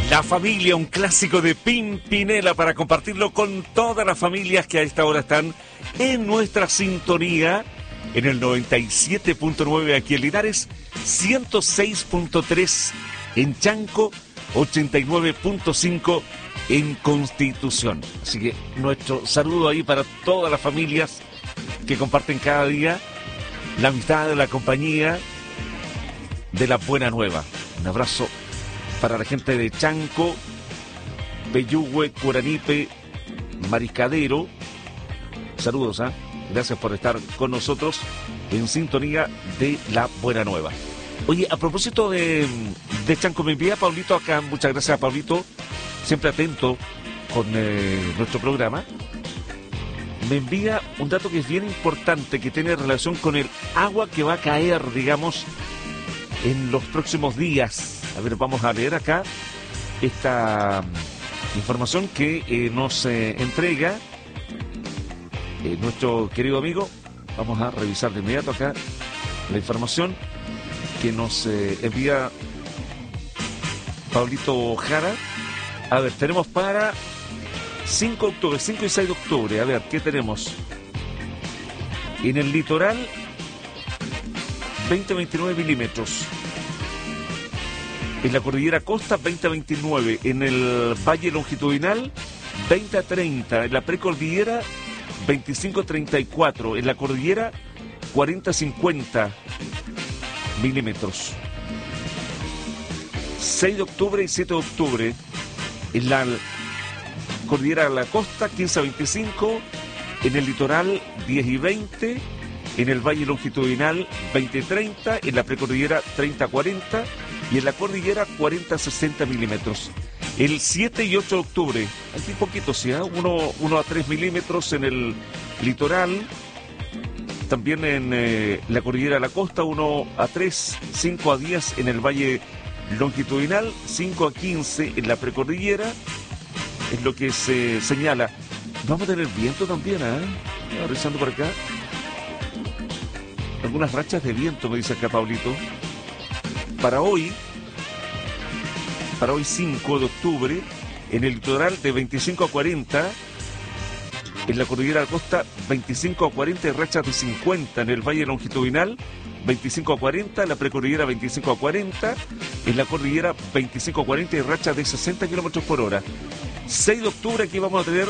La Familia, un clásico de Pimpinela para compartirlo con todas las familias que a esta hora están en nuestra sintonía en el 97.9 aquí en Linares, 106.3 en Chanco, 89.5 en Constitución. Así que nuestro saludo ahí para todas las familias que comparten cada día la amistad, la compañía de la buena nueva. Un abrazo para la gente de Chanco, Peyúgue, Curanipe, Mariscadero. Saludos, gracias por estar con nosotros en sintonía de la buena nueva. Oye, a propósito de Chanco, me envía Pablito acá, muchas gracias a Pablito, siempre atento con nuestro programa. Me envía un dato que es bien importante, que tiene relación con el agua que va a caer, digamos, en los próximos días. A ver, vamos a leer acá esta información que nos entrega nuestro querido amigo. Vamos a revisar de inmediato acá la información que nos envía Pablito Jara. A ver, tenemos para 5 de octubre, 5 y 6 de octubre. A ver, ¿qué tenemos? En el litoral, 20-29 milímetros. En la cordillera Costa, 20-29. En el Valle Longitudinal, 20-30. En la precordillera, 25-34. En la cordillera, 40-50 milímetros. 6 de octubre y 7 de octubre. En la cordillera de la Costa, 15-25. En el litoral, 10 y 20. En el Valle Longitudinal, 20-30. En la precordillera, 30-40. Y en la cordillera 40-60 milímetros. El 7 y 8 de octubre, aquí poquito, sí, 1 a 3 milímetros en el litoral. También en la cordillera de la costa, 1 a 3, 5 a 10 en el valle longitudinal, 5 a 15 en la precordillera. Es lo que se señala. Vamos a tener viento también, revisando por acá. Algunas rachas de viento, me dice acá Pablito. Para hoy 5 de octubre, en el litoral de 25 a 40, en la cordillera de la costa 25 a 40 y rachas de 50, en el valle longitudinal 25 a 40, en la precordillera 25 a 40, en la cordillera 25 a 40 y rachas de 60 kilómetros por hora. 6 de octubre aquí vamos a tener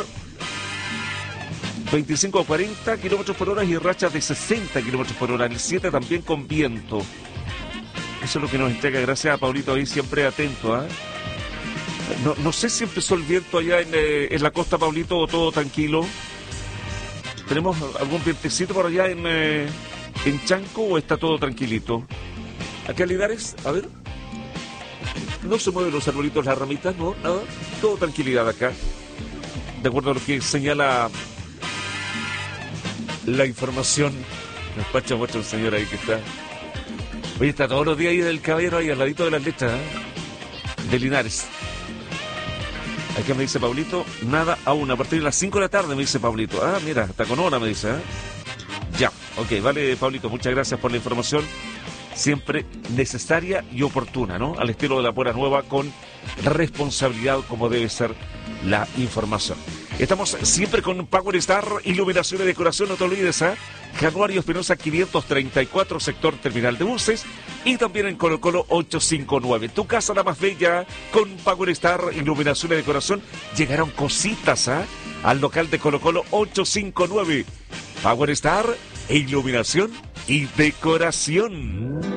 25 a 40 kilómetros por hora y rachas de 60 kilómetros por hora. El 7 también con viento. Eso es lo que nos entrega, gracias a Pablito ahí, siempre atento. No sé si empezó el viento allá en la costa, Pablito, o todo tranquilo. ¿Tenemos algún vientecito por allá en Chanco o está todo tranquilito? Acá en Linares, a ver. No se mueven los arbolitos, las ramitas, no, nada. Todo tranquilidad acá. De acuerdo a lo que señala la información. Nos pacha mucho el señor ahí que está. Oye, está todos los días ahí del Caballero, ahí al ladito de las letras, de Linares. Aquí me dice Pablito, nada aún, a partir de las 5 de la tarde, me dice Pablito. Mira, está con hora, me dice. Ya, ok, vale, Pablito, muchas gracias por la información. Siempre necesaria y oportuna, ¿no? Al estilo de la buena nueva, con responsabilidad, como debe ser la información. Estamos siempre con Power Star, iluminación y decoración, no te olvides, Januario Espinosa 534, sector terminal de buses, y también en Colo Colo 859. Tu casa la más bella, con Power Star, iluminación y decoración. Llegaron cositas, al local de Colo Colo 859. Power Star, iluminación y decoración.